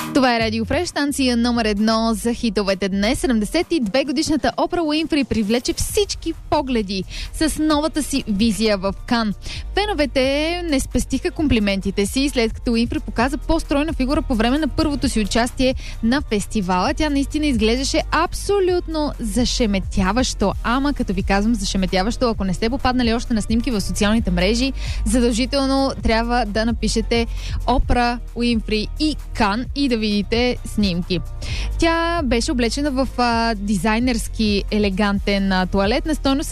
Това е Радио Фреш, станция номер 1 за хитовете днес. 72-годишната Опра Уинфри привлече всички погледи с новата си визия в Кан. Феновете не спестиха комплиментите си, след като Уинфри показа по-стройна фигура по време на първото си участие на фестивала. Тя наистина изглеждаше абсолютно зашеметяващо. Ама като ви казвам зашеметяващо, ако не сте попаднали още на снимки в социалните мрежи, задължително трябва да напишете Опра Уинфри и Кан и да видите снимки. Тя беше облечена в дизайнерски елегантен туалет на стойност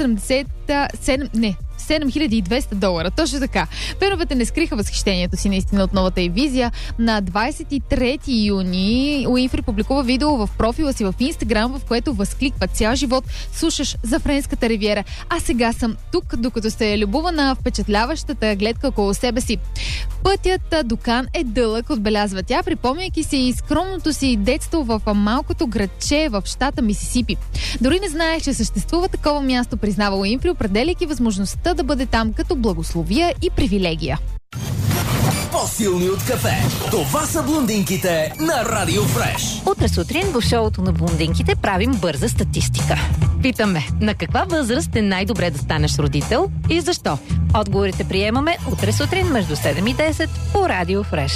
$7200. Точно така. Феновете не скриха възхищението си наистина от новата й визия. На 23 юни Уинфри публикува видео в профила си в Инстаграм, в което възкликва: цял живот слушаш за Френската ривиера, а сега съм тук, докато се любува на впечатляващата гледка около себе си. Пътят до Кан е дълъг, отбелязва тя, припомняйки си и скромното си детство в малкото градче в щата Мисисипи. Дори не знаех, че съществува такова място, признава Уинфри, определяйки възможността да бъде там като благословия и привилегия. По-силни от кафе. Това са блондинките на Радио Фреш. Утре сутрин в шоуто на блондинките правим бърза статистика. Питаме, на каква възраст е най-добре да станеш родител и защо? Отговорите приемаме утре сутрин между 7 и 10 по Радио Фреш.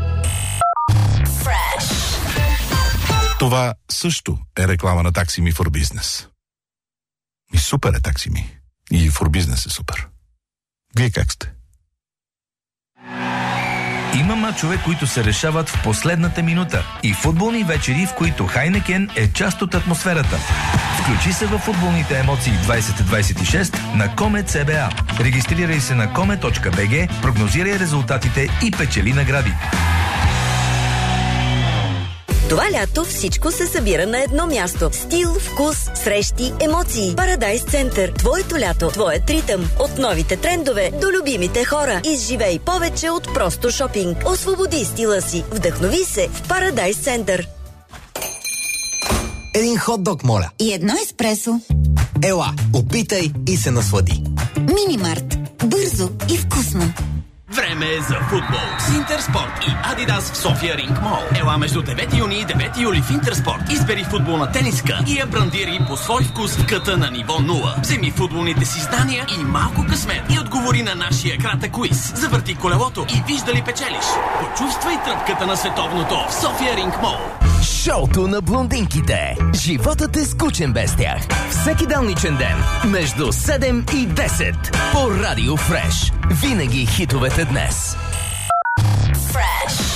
Това също е реклама на Taxi Me for Business. И супер е Taxi Me. И for Business е супер. Вие как сте? Има мачове, които се решават в последната минута и футболни вечери, в които Хайнекен е част от атмосферата. Включи се във футболните емоции 2026 на Comet CBA. Регистрирай се на comet.bg, прогнозирай резултатите и печели награди. Това лято всичко се събира на едно място. Стил, вкус, срещи, емоции. Парадайс Център. Твоето лято, твоят ритъм. От новите трендове до любимите хора. Изживей повече от просто шопинг. Освободи стила си. Вдъхнови се в Парадайс Център. Един хот-дог, моля. И едно еспресо. Ела, опитай и се наслади. Минимарт. Бързо и вкусно. Време е за футбол с Интерспорт и Адидас в София Ринг Мол. Ела между 9 юни и 9 юли в Интерспорт. Избери футболна тениска и я брандири по свой вкус в къта на ниво 0. Вземи футболните си знания и малко късмет и отговори на нашия кратък квиз. Завърти колелото и виж дали печелиш. Почувствай тръпката на световното в София Ринг Мол. Шоуто на блондинките. Животът е скучен без тях. Всеки делничен ден между 7 и 10 по Радио Фреш. Винаги хитовете днес. Фреш.